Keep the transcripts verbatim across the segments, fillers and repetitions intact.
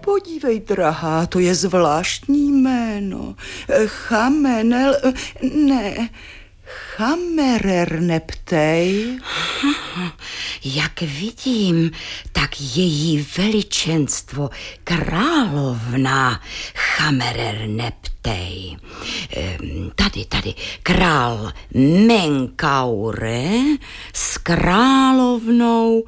podívej, drahá, to je zvláštní jméno. Chamenel, ne, Chamererneptej. Jak vidím, tak její veličenstvo královna Chamererneptej. Tady, tady, král Menkaure s královnou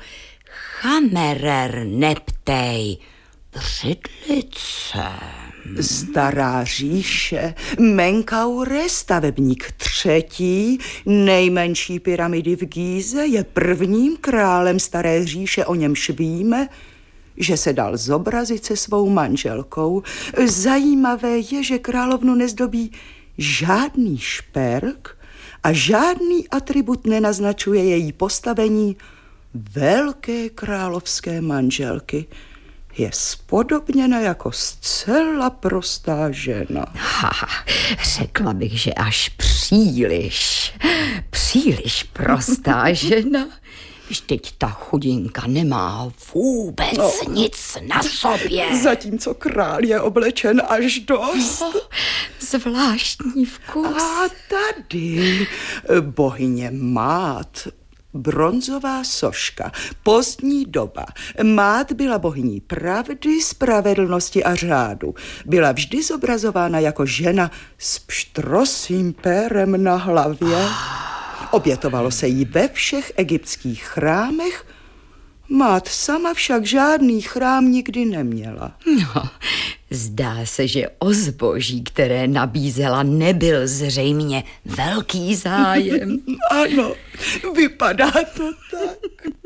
Chamererneptej. Břidlice. Stará říše, Menkaure, stavebník třetí, nejmenší pyramidy v Gíze, je prvním králem staré říše, o němž víme, že se dal zobrazit se svou manželkou. Zajímavé je, že královnu nezdobí žádný šperk a žádný atribut nenaznačuje její postavení velké královské manželky. Je spodobněna jako zcela prostá žena. Ha, řekla bych, že až příliš, příliš prostá žena. Vždyť ta chudinka nemá vůbec no. nic na sobě. Zatímco král je oblečen až dost. Oh, zvláštní vkus. A tady bohyně Mát, bronzová soška, pozdní doba. Mát byla bohyní pravdy, spravedlnosti a řádu. Byla vždy zobrazována jako žena s pštrosím pérem na hlavě. Obětovalo se jí ve všech egyptských chrámech. Mát sama však žádný chrám nikdy neměla. No, zdá se, že o zboží, které nabízela, nebyl zřejmě velký zájem. Ano, vypadá to tak.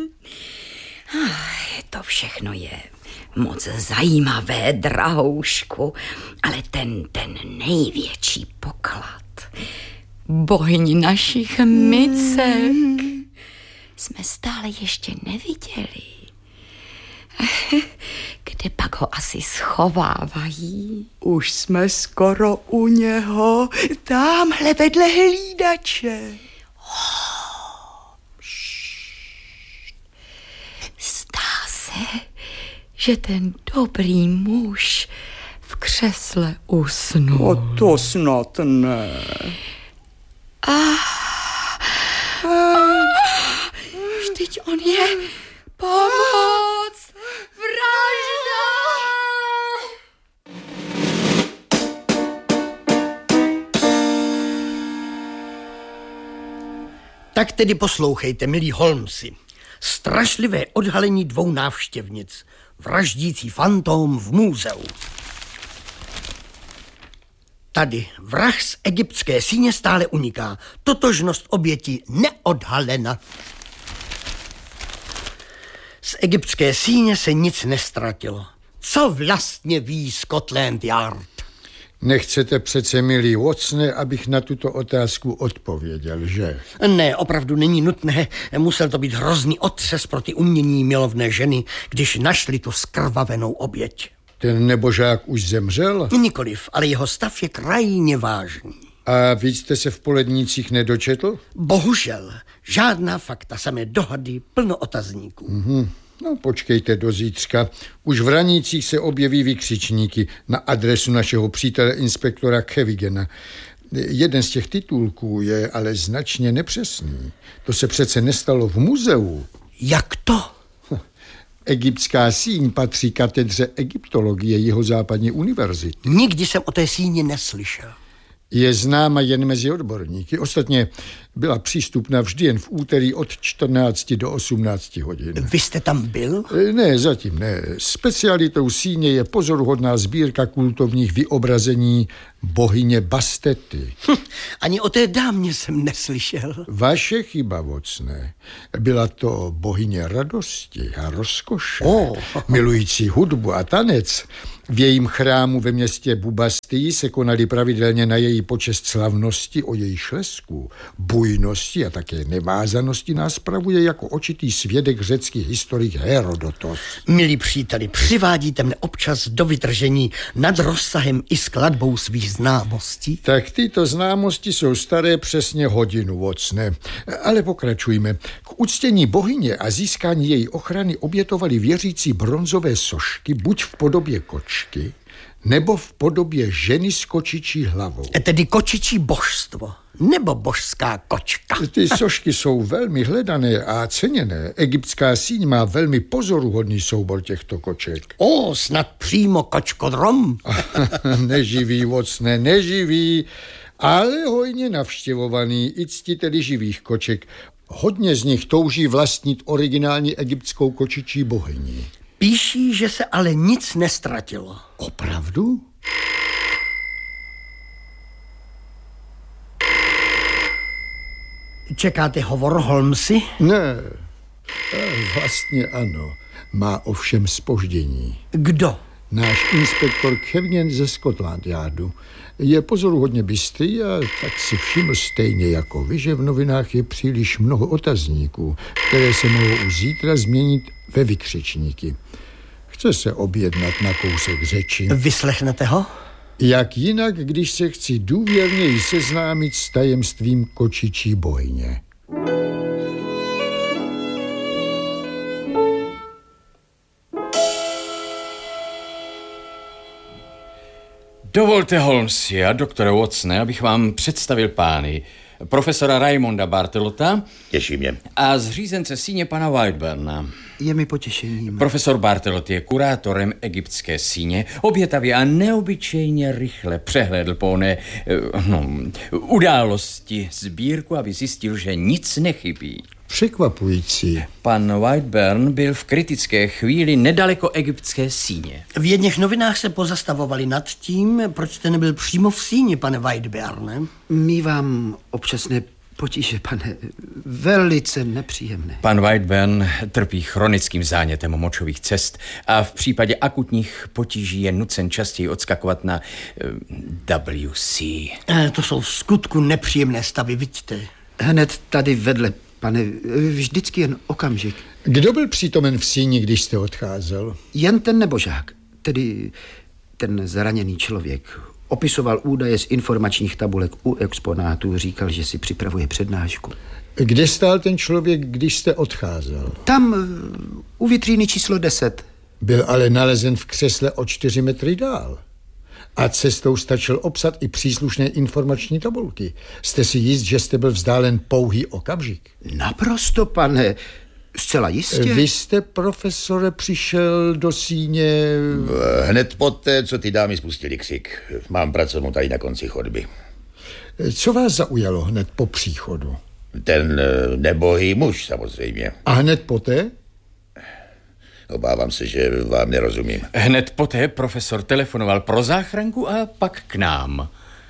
To všechno je moc zajímavé, drahoušku, ale ten, ten největší poklad, bohyň našich micek, jsme stále ještě neviděli. Kde pak ho asi schovávají? Už jsme skoro u něho, támhle vedle hlídače. Oh, zdá se, že ten dobrý muž v křesle usnul. O to snad ne. Ah, ah, vždyť on je pomoc, vražda! Tak tedy poslouchejte, milí Holmesi. Strašlivé odhalení dvou návštěvnic. Vraždící fantóm v muzeu. Tady vrah z egyptské síně stále uniká. Totožnost oběti neodhalena. Z egyptské síně se nic nestratilo. Co vlastně ví Scotland Yard? Nechcete přece, milý Watsone, abych na tuto otázku odpověděl, že? Ne, opravdu není nutné. Musel to být hrozný otřes pro ty umění milovné ženy, když našli tu skrvavenou oběť. Ten nebožák už zemřel? Nikoliv, ale jeho stav je krajně vážný. A víc jste se v polednících nedočetl? Bohužel. Žádná fakta, samé dohady, plno otazníků. Mm-hmm. No, počkejte do zítřka. Už v Ranících se objeví vykřičníky na adresu našeho přítele inspektora Kevigena. Jeden z těch titulků je ale značně nepřesný. To se přece nestalo v muzeu. Jak to? Egyptská síň patří katedře egyptologie Jihozápadní univerzity. Nikdy jsem o té síni neslyšel. Je známa jen mezi odborníky. Ostatně byla přístupná vždy jen v úterý od čtrnácti do osmnácti hodin. Vy jste tam byl? Ne, zatím ne. Specialitou síně je pozoruhodná sbírka kultovních vyobrazení bohyně Bastety. Hm, ani o té dámě jsem neslyšel. Vaše chyba, Watsone. Byla to bohyně radosti a rozkoše, oh. milující hudbu a tanec. V jejím chrámu ve městě Bubastii se konaly pravidelně na její počest slavnosti. O její šlesku, bujnosti a také nevázanosti nás spravuje jako očitý svědek řecký historik Herodotos. Milí příteli, přivádíte mne občas do vytržení nad rozsahem i skladbou svých známostí? Tak tyto známosti jsou staré přesně hodinu, Watson. Ale pokračujme. K uctění bohyně a získání její ochrany obětovali věřící bronzové sošky buď v podobě kočky, nebo v podobě ženy s kočičí hlavou. Tedy kočičí božstvo, nebo božská kočka. Ty sošky jsou velmi hledané a ceněné. Egyptská síň má velmi pozoruhodný soubor těchto koček. O, snad přímo kočkodrom. Neživý, Watsone, neživý, ale hojně navštěvovaný i ctiteli živých koček. Hodně z nich touží vlastnit originální egyptskou kočičí bohyni. Píší, že se ale nic nestratilo. Opravdu? Čekáte hovor, Holmesi? Ne, vlastně ano. Má ovšem zpoždění. Kdo? Náš inspektor Kevin ze Scotland Yardu. Je pozoruhodně bystrý a tak si všiml stejně jako vy, že v novinách je příliš mnoho otazníků, které se mohou už zítra změnit ve vykřičníky. Chce se objednat na kousek řeči. Vyslechnete ho? Jak jinak, když se chci důvěrněji seznámit s tajemstvím kočičí bohyně. Dovolte, Holmesi a doktore Watsone, abych vám představil pány. Profesora Raimonda Bartelota. Těší mě. A zřízence síně pana Whiteburna. Je mi potěšením. Profesor Bartelot je kurátorem egyptské síně. Obětavě a neobyčejně rychle přehlédl po oné no, události sbírku, aby zjistil, že nic nechybí. Překvapující. Pan Whiteburn byl v kritické chvíli nedaleko egyptské síně. V jedných novinách se pozastavovali nad tím, proč jste nebyl přímo v síni, pane Whiteburne. Mívám občasné potíže, pane, velice nepříjemné. Pan Whiteburn trpí chronickým zánětem močových cest a v případě akutních potíží je nucen častěji odskakovat na uh, W C. E, to jsou v skutku nepříjemné stavy, vidíte. Hned tady vedle, pane, vždycky jen okamžik. Kdo byl přítomen v síni, když jste odcházel? Jen ten nebožák, tedy ten zraněný člověk. Opisoval údaje z informačních tabulek u exponátů, říkal, že si připravuje přednášku. Kde stál ten člověk, když jste odcházel? Tam, u vitríny číslo deset. Byl ale nalezen v křesle o čtyři metry dál. A cestou stačil obsat i příslušné informační tabulky. Jste si jist, že jste byl vzdálen pouhý okamžik? Naprosto, pane. Zcela jistě. Vy jste, profesore, přišel do síně... Hned poté, co ty dámy spustili křik. Mám pracovnu tady na konci chodby. Co vás zaujalo hned po příchodu? Ten nebohý muž, samozřejmě. A hned poté? Obávám se, že vám nerozumím. Hned poté profesor telefonoval pro záchranku a pak k nám.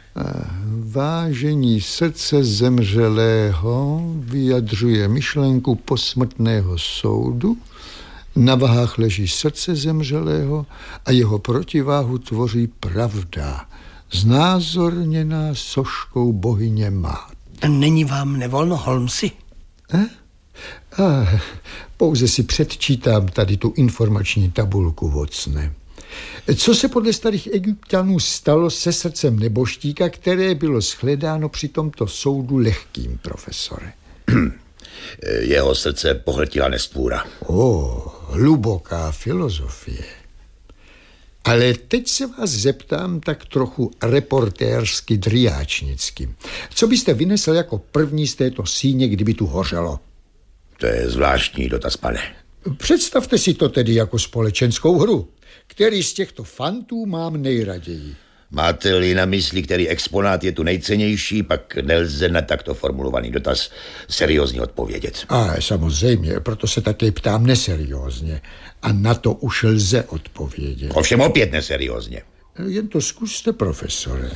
Vážení srdce zemřelého vyjadřuje myšlenku posmrtného soudu. Na vahách leží srdce zemřelého a jeho protiváhu tvoří pravda, znázorněná soškou bohyně Mát. Není vám nevolno, Holmesi? Eh? Ah, pouze si předčítám tady tu informační tabulku, Watsone. Co se podle starých Egypťanů stalo se srdcem nebožtíka, které bylo shledáno při tomto soudu lehkým, profesore? Jeho srdce pohltila nestvůra. O, hluboká filozofie. Ale teď se vás zeptám tak trochu reportérsky, driáčnicky. Co byste vynesl jako první z této síně, kdyby tu hořelo? To je zvláštní dotaz, pane. Představte si to tedy jako společenskou hru. Který z těchto fantů mám nejraději? Máte-li na mysli, který exponát je tu nejcennější, pak nelze na takto formulovaný dotaz seriózně odpovědět. A samozřejmě, proto se také ptám neseriózně. A na to už lze odpovědět. Ovšem opět neseriózně. Jen to zkuste, profesore.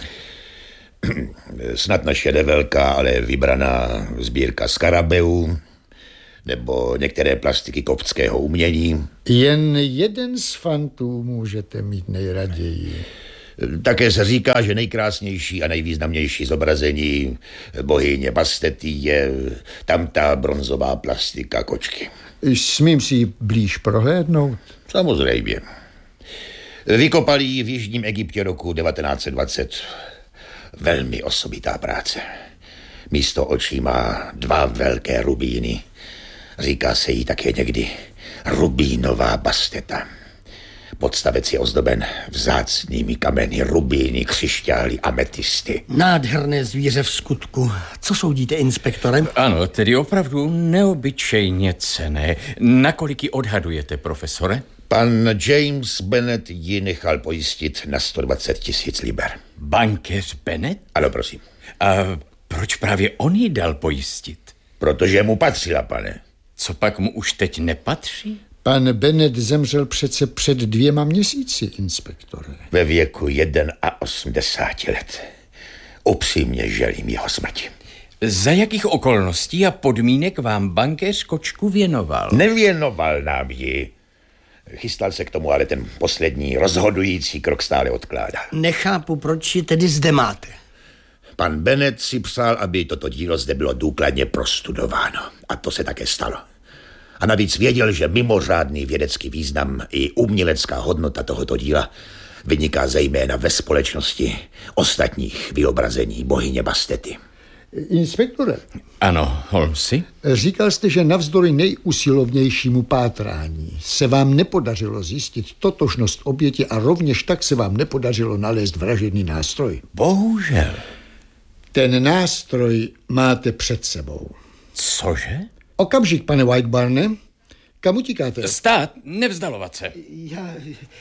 Snad naše velká, ale vybraná sbírka skarabeů, nebo některé plastiky koptského umění. Jen jeden z fantů můžete mít nejraději. Také se říká, že nejkrásnější a nejvýznamnější zobrazení bohyně Bastety je tamta bronzová plastika kočky. Smím si ji blíž prohlédnout? Samozřejmě. Vykopali ji v jižním Egyptě roku devatenáct set dvacet. Velmi osobitá práce. Místo očí má dva velké rubíny. Říká se jí také někdy rubínová Basteta. Podstavec je ozdoben vzácnými kameny, rubíny, křišťály, ametisty. Nádherné zvíře v skutku. Co soudíte, inspektore? Ano, tedy opravdu neobyčejně cenné. Nakolik ji odhadujete, profesore? Pan James Bennett ji nechal pojistit na sto dvacet tisíc liber. Bankéř Bennett? Ano, prosím. A proč právě on ji dal pojistit? Protože mu patřila, pane. Co pak mu už teď nepatří? Pan Bennett zemřel přece před dvěma měsíci, inspektore. Ve věku osmdesáti jedna let. Upřímně želím jeho smrti. Za jakých okolností a podmínek vám bankéř kočku věnoval? Nevěnoval nám ji. Chystal se k tomu, ale ten poslední rozhodující krok stále odkládá. Nechápu, proč ji tedy zde máte. Pan Bennett si přál, aby toto dílo zde bylo důkladně prostudováno. A to se také stalo. A navíc věděl, že mimořádný vědecký význam i umělecká hodnota tohoto díla vyniká zejména ve společnosti ostatních vyobrazení bohyně Bastety. Inspektore. Ano, Holmesi? Říkal jste, že navzdory nejusilovnějšímu pátrání se vám nepodařilo zjistit totožnost oběti a rovněž tak se vám nepodařilo nalézt vražedný nástroj. Bohužel. Ten nástroj máte před sebou. Cože? Okamžik, pane Whiteburne. Kam utíkáte? Stát, nevzdalovat se. Já,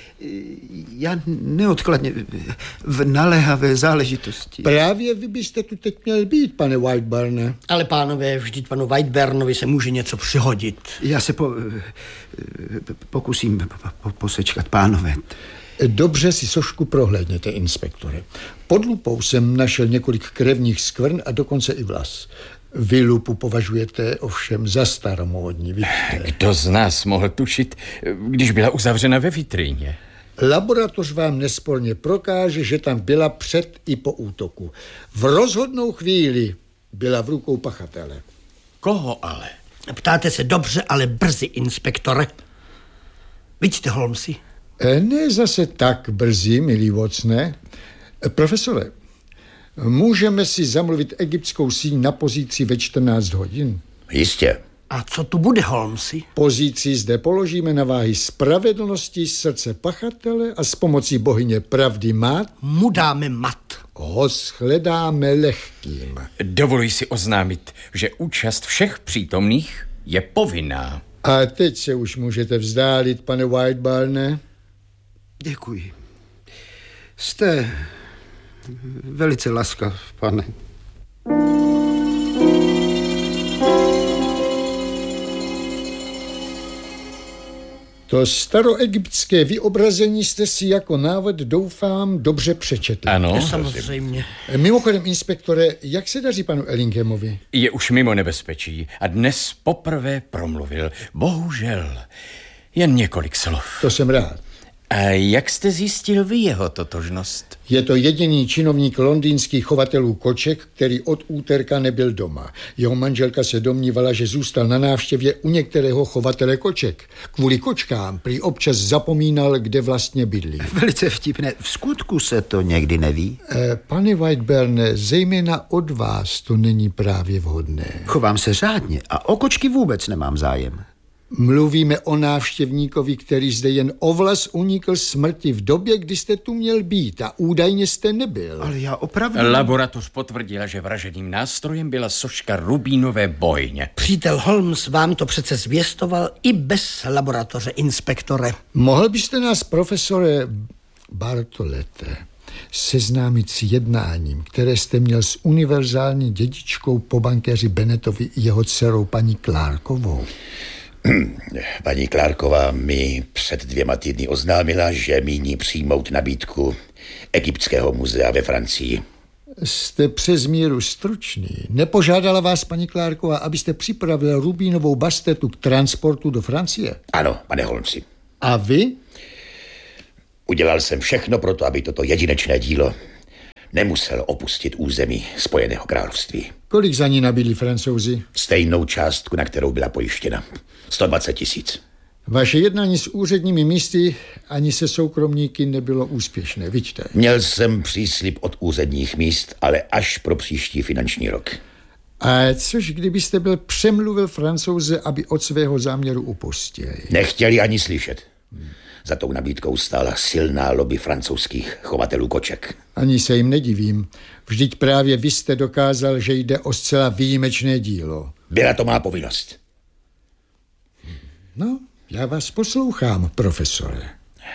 já neodkladně v naléhavé záležitosti. Právě vy byste tu teď měl být, pane Whiteburne. Ale pánové, vždyť panu Whiteburnovi se může něco přihodit. Já se po, pokusím po, posečkat, pánové. Dobře si sošku prohlédněte, inspektore. Pod lupou jsem našel několik krevních skvrn a dokonce i vlas. Vy lupu považujete ovšem za staromódní, vidíte. Kdo z nás mohl tušit, když byla uzavřena ve vitríně? Laboratoř vám nesporně prokáže, že tam byla před i po útoku. V rozhodnou chvíli byla v rukou pachatele. Koho ale? Ptáte se dobře, ale brzy, inspektore. Vidíte, Holmesi? Ne zase tak brzy, milý Watsone. Profesore, můžeme si zamluvit egyptskou síň na pozici ve čtrnáct hodin? Jistě. A co tu bude, Holmesi? Pozici zde položíme na váhy spravedlnosti srdce pachatele a s pomocí bohyně pravdy mat Mu dáme mat. ho shledáme lehkým. Dovoluji si oznámit, že účast všech přítomných je povinná. A teď se už můžete vzdálit, pane Whiteburne. Děkuji. Jste velice laskav, pane. To staroegyptské vyobrazení jste si jako návod, doufám, dobře přečetli. Ano. Samozřejmě. Mimochodem, inspektore, jak se daří panu Ellinghamovi? Je už mimo nebezpečí a dnes poprvé promluvil. Bohužel. Jen několik slov. To jsem rád. A jak jste zjistil vy jeho totožnost? Je to jediný činovník londýnských chovatelů koček, který od úterka nebyl doma. Jeho manželka se domnívala, že zůstal na návštěvě u některého chovatele koček. Kvůli kočkám prý občas zapomínal, kde vlastně bydlí. Velice vtipné. V skutku se to někdy neví. Eh, pane Whiteburne, zejména od vás to není právě vhodné. Chovám se řádně a o kočky vůbec nemám zájem. Mluvíme o návštěvníkovi, který zde jen o vlas unikl smrti v době, kdy jste tu měl být a údajně jste nebyl. Ale já opravdu... Laboratoř potvrdila, že vražedným nástrojem byla soška rubínové bohyně. Přítel Holmes vám to přece zvěstoval i bez laboratoře, inspektore. Mohl byste nás, profesore Bartolete, seznámit s jednáním, které jste měl s univerzální dědičkou po bankéři Bennettovi i jeho dcerou paní Clarkovou? Paní Clarková mi před dvěma týdny oznámila, že míní přijmout nabídku Egyptského muzea ve Francii. Jste přes míru stručný. Nepožádala vás paní Clarková, abyste připravil rubínovou bastetu k transportu do Francie? Ano, pane Holmesi. A vy? Udělal jsem všechno pro to, aby toto jedinečné dílo nemuselo opustit území Spojeného království. Kolik za ní nabídli Francouzi? Stejnou částku, na kterou byla pojištěna. sto dvacet tisíc. Vaše jednání s úředními místy ani se soukromníky nebylo úspěšné, vidíte? Měl jsem příslib od úředních míst, ale až pro příští finanční rok. A což kdybyste byl přemluvil Francouze, aby od svého záměru upustili? Nechtěli ani slyšet. Za tou nabídkou stála silná lobby francouzských chovatelů koček. Ani se jim nedivím. Vždyť právě vy jste dokázal, že jde o zcela výjimečné dílo. Byla to má povinnost. No, já vás poslouchám, profesore.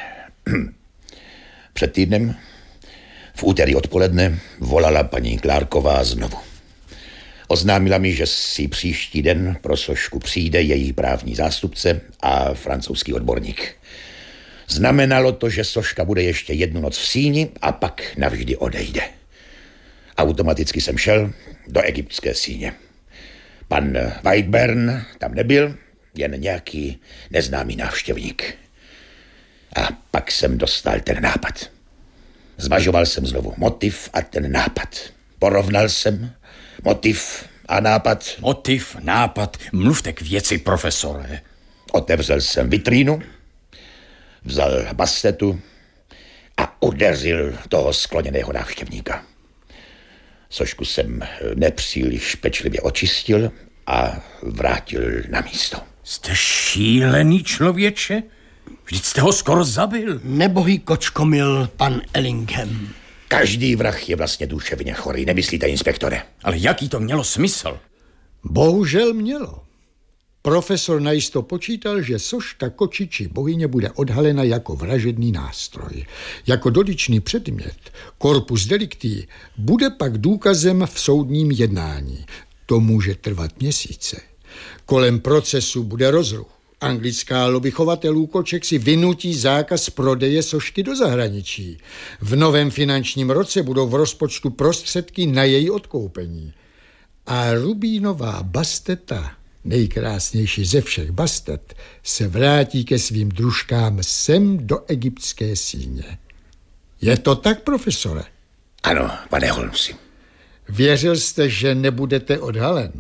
Před týdnem, v úterý odpoledne, volala paní Clarková znovu. Oznámila mi, že si příští den pro sošku přijde její právní zástupce a francouzský odborník. Znamenalo to, že soška bude ještě jednu noc v síni a pak navždy odejde. Automaticky jsem šel do egyptské síně. Pan Whitburn tam nebyl, jen nějaký neznámý návštěvník. A pak jsem dostal ten nápad. Zvažoval jsem znovu motiv a ten nápad. Porovnal jsem motiv a nápad. Motiv, nápad, mluvte k věci, profesore. Otevřel jsem vitrínu, vzal bastetu a udeřil toho skloněného návštěvníka. Sošku jsem nepříliš pečlivě očistil a vrátil na místo. Jste šílený člověče? Vždyť jste ho skoro zabil. Nebohý kočkomil, pan Ellingham. Každý vrah je vlastně duševně chorý, nemyslíte, inspektore? Ale jaký to mělo smysl? Bohužel mělo. Profesor najisto počítal, že soška kočičí bohyně bude odhalena jako vražedný nástroj. Jako dotyčný předmět, corpus delicti, bude pak důkazem v soudním jednání. To může trvat měsíce. Kolem procesu bude rozruch. Anglická lobby chovatelů koček si vynutí zákaz prodeje sošky do zahraničí. V novém finančním roce budou v rozpočtu prostředky na její odkoupení. A rubínová basteta, nejkrásnější ze všech bastet, se vrátí ke svým družkám sem do egyptské síně. Je to tak, profesore? Ano, pane Holmesi. Věřil jste, že nebudete odhalen?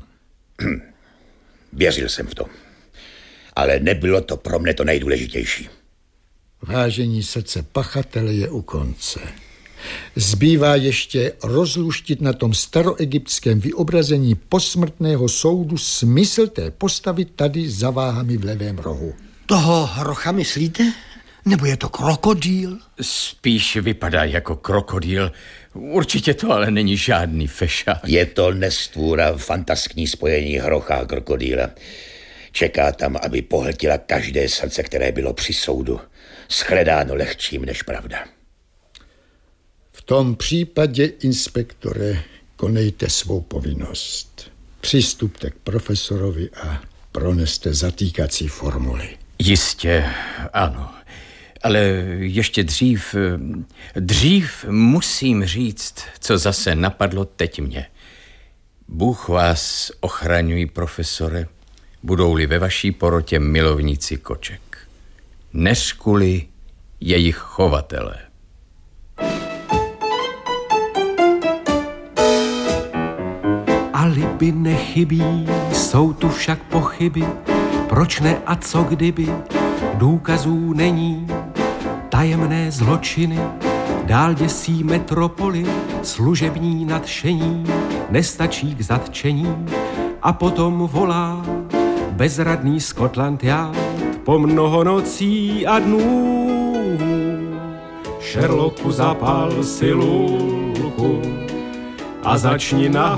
Věřil jsem v to. Ale nebylo to pro mne to nejdůležitější. Vážení srdce pachatele je u konce. Zbývá ještě rozluštit na tom staroegyptském vyobrazení posmrtného soudu smysl té postavy tady za váhami v levém rohu. Toho hrocha myslíte? Nebo je to krokodýl? Spíš vypadá jako krokodýl. Určitě to ale není žádný fešák. Je to nestvůra, fantaskní spojení hrocha a krokodýla. Čeká tam, aby pohltila každé srdce, které bylo při soudu shledáno lehčím než pravda. V tom případě, inspektore, konejte svou povinnost. Přistupte k profesorovi a proneste zatýkací formuly. Jistě, ano. Ale ještě dřív, dřív musím říct, co zase napadlo teď mě. Bůh vás ochraňuj, profesore, budou-li ve vaší porotě milovníci koček. Neřkuli jejich chovatele. Alibi nechybí, jsou tu však pochyby, proč ne a co kdyby, důkazů není, tajemné zločiny, dál děsí metropoli, služební nadšení, nestačí k zatčení a potom volá bezradný Scotland Yard po mnoho nocí a dnů. Sherlocku, zapal si lulku a začni nahoru